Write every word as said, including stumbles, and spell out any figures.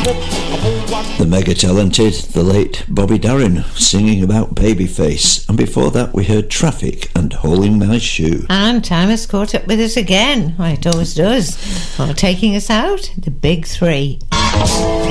The mega-talented, the late Bobby Darin, singing about Babyface. And before that we heard Traffic and Hole in My Shoe. And time has caught up with us again. Well, it always does. Well, taking us out, the big three.